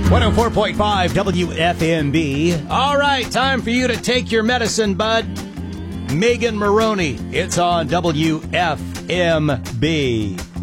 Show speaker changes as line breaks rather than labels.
104.5 WFMB. All right, time for you to take your medicine, bud. Megan Maroney, it's on WFMB.